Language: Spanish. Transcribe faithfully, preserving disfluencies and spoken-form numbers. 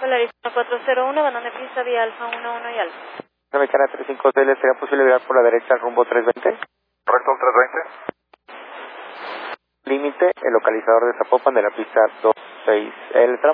Polarizado cuatro cero uno, bandón de pista vía Alfa uno uno y Alfa. Mexicana treinta y cinco C L, ¿sería posible virar por la derecha rumbo trescientos veinte? Correcto, trescientos veinte. Límite, el localizador de Zapopan de la pista dos seis. El tramo